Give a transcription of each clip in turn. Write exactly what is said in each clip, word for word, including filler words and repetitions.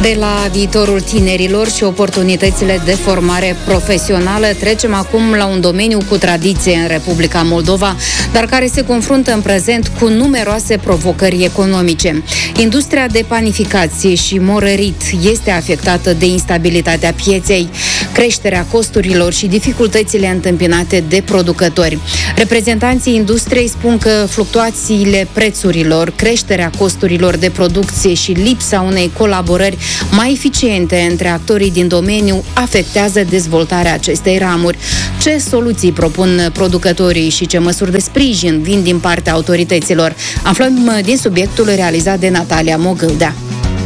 De la viitorul tinerilor și oportunitățile de formare profesională, trecem acum la un domeniu cu tradiție în Republica Moldova, dar care se confruntă în prezent cu numeroase provocări economice. Industria de panificație și morărit este afectată de instabilitatea pieței, creșterea costurilor și dificultățile întâmpinate de producători. Reprezentanții industriei spun că fluctuațiile prețurilor, creșterea costurilor de producție și lipsa unei colaborări mai eficiente între actorii din domeniu afectează dezvoltarea acestei ramuri. Ce soluții propun producătorii și ce măsuri de sprijin vin din partea autorităților? Aflăm din subiectul realizat de Natalia Mogâldea.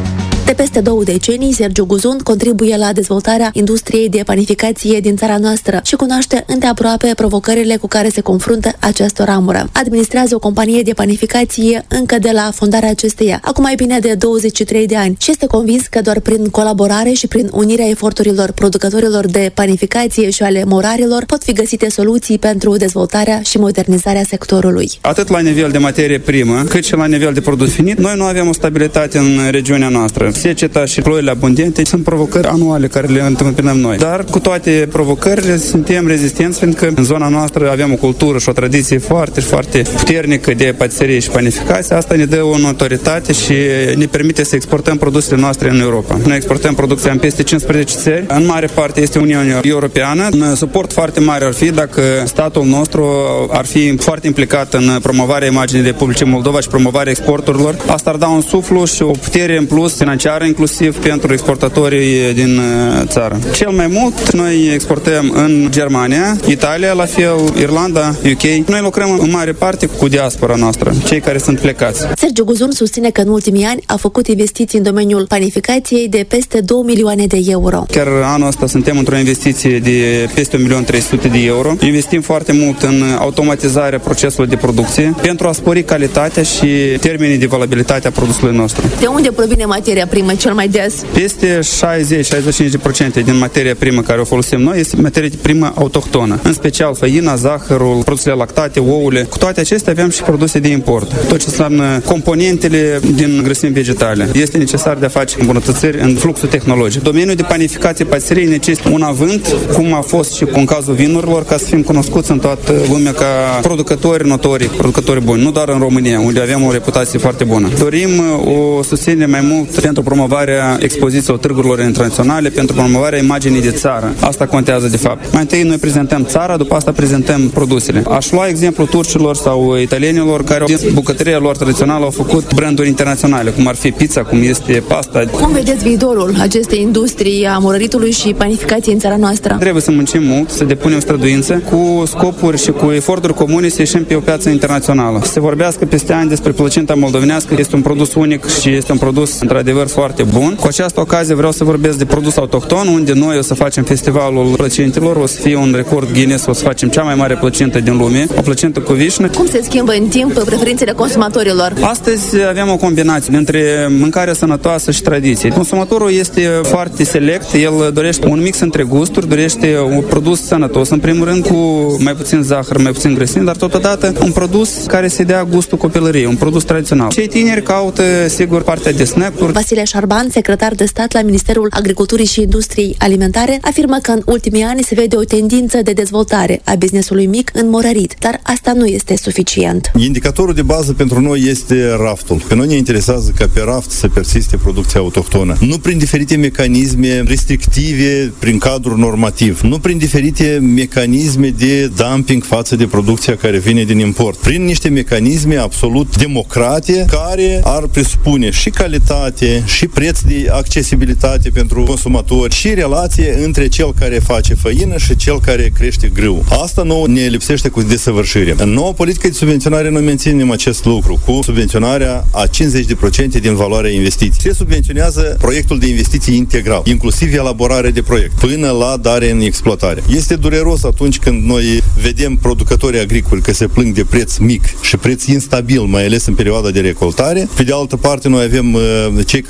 De peste două decenii, Sergiu Guzun contribuie la dezvoltarea industriei de panificație din țara noastră și cunoaște îndeaproape provocările cu care se confruntă această ramură. Administrează o companie de panificație încă de la fondarea acesteia, acum mai bine de douăzeci și trei de ani, și este convins că doar prin colaborare și prin unirea eforturilor producătorilor de panificație și ale morarilor pot fi găsite soluții pentru dezvoltarea și modernizarea sectorului. Atât la nivel de materie primă, cât și la nivel de produs finit, noi nu avem o stabilitate în regiunea noastră. Seceta și ploile abundente sunt provocări anuale care le întâmpinăm noi. Dar cu toate provocările suntem rezistenți, pentru că în zona noastră avem o cultură și o tradiție foarte, foarte puternică de patiserie și panificație. Asta ne dă o notoritate și ne permite să exportăm produsele noastre în Europa. Noi exportăm producția în peste cincisprezece țări. În mare parte este Uniunea Europeană. Un suport foarte mare ar fi dacă statul nostru ar fi foarte implicat în promovarea imaginii Republicii Moldova și promovarea exporturilor. Asta ar da un suflu și o putere în plus financiară, inclusiv pentru exportatorii din țară. Cel mai mult noi exportăm în Germania, Italia, la fel, Irlanda, U K. Noi lucrăm în mare parte cu diaspora noastră, cei care sunt plecați. Sergiu Guzun susține că în ultimii ani a făcut investiții în domeniul panificației de peste două milioane de euro. Chiar anul ăsta suntem într-o investiție de peste un milion trei sute de euro. Investim foarte mult în automatizarea procesului de producție pentru a spori calitatea și termenii de valabilitate a produsului nostru. De unde provine materia primă cel mai des? Peste șaizeci la șaizeci și cinci la sută din materia primă care o folosim noi este materia primă autohtonă, în special făina, zahărul, produsele lactate, ouăle. Cu toate acestea avem și produse de import. Tot ce înseamnă componentele din grăsimi vegetale. Este necesar de a face îmbunătățiri în fluxul tehnologic. Domeniul de panificație patiserie necesită un avânt, cum a fost și cu în cazul vinurilor, ca să fim cunoscuți în toată lumea ca producători notori, producători buni, nu doar în România, unde avem o reputație foarte bună. Dorim o susținere mai mult pentru promovarea expozițiilor târgurilor internaționale, pentru promovarea imaginii de țară. Asta contează de fapt. Mai întâi noi prezentăm țara, după asta prezentăm produsele. Aș lua exemplu turcilor sau italienilor care din bucătăria lor tradițională au făcut branduri internaționale, cum ar fi pizza, cum este pasta. Cum vedeți viitorul acestei industrii a morăritului și panificației în țara noastră? Trebuie să muncim mult, să depunem străduință, cu scopuri și cu eforturi comune să ieșim pe o piață internațională. Se vorbească peste ani despre plăcinta moldovenească, este un produs unic și este un produs într-adevăr foarte bun. Cu această ocazie vreau să vorbesc de produs autohton, unde noi o să facem festivalul plăcintelor, o să fie un record Guinness, o să facem cea mai mare plăcintă din lume, o plăcintă cu vișnă. Cum se schimbă în timp preferințele consumatorilor? Astăzi avem o combinație între mâncarea sănătoasă și tradiție. Consumatorul este foarte select, el dorește un mix între gusturi, dorește un produs sănătos, în primul rând cu mai puțin zahăr, mai puțin grăsimi, dar totodată un produs care să dea gustul copilăriei, un produs tradițional. Cei tineri caută, sigur, partea de snack-uri. Vasile Șarban, secretar de stat la Ministerul Agriculturii și Industriei Alimentare, afirmă că în ultimii ani se vede o tendință de dezvoltare a business-ului mic în morărit, dar asta nu este suficient. Indicatorul de bază pentru noi este raftul. Pe noi ne interesează ca pe raft să persiste producția autohtonă. Nu prin diferite mecanisme restrictive prin cadrul normativ, nu prin diferite mecanisme de dumping față de producția care vine din import, prin niște mecanisme absolut democrate care ar presupune și calitate, și preț de accesibilitate pentru consumatori, și relație între cel care face făină și cel care crește grâu. Asta nouă ne lipsește cu desăvârșire. În noua politică de subvenționare noi menținem acest lucru cu subvenționarea a cincizeci la sută din valoarea investiției. Se subvenționează proiectul de investiții integral, inclusiv elaborarea de proiect, până la dare în exploatare. Este dureros atunci când noi vedem producătorii agricoli că se plâng de preț mic și preț instabil, mai ales în perioada de recoltare. Pe de altă parte, noi avem uh, cei care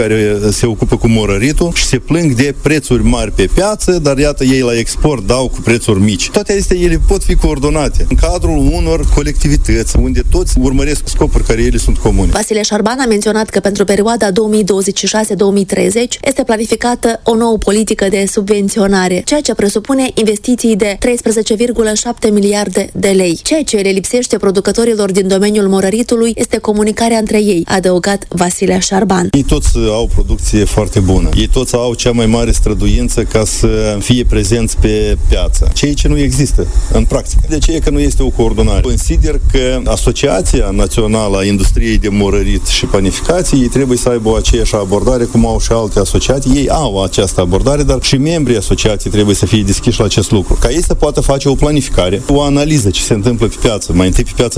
care se ocupă cu morăritul și se plâng de prețuri mari pe piață, dar iată ei la export dau cu prețuri mici. Toate acestea ele pot fi coordonate în cadrul unor colectivități unde toți urmăresc scopuri care ele sunt comune. Vasile Șarban a menționat că pentru perioada două mii douăzeci și șase - două mii treizeci este planificată o nouă politică de subvenționare, ceea ce presupune investiții de treisprezece virgulă șapte miliarde de lei. Ceea ce le lipsește producătorilor din domeniul morăritului este comunicarea între ei, a adăugat Vasile Șarban. Ei toți au producție foarte bună. Ei toți au cea mai mare străduință ca să fie prezenți pe piață. Ceea ce nu există în practică. De ce e că nu este o coordonare? Consider că Asociația Națională a Industriei de Morărit și Panificație, ei trebuie să aibă o aceeași abordare cum au și alte asociații. Ei au această abordare, dar și membrii asociației trebuie să fie deschiși la acest lucru. Ca ei să poată face o planificare, o analiză ce se întâmplă pe piață. Mai întâi pe piața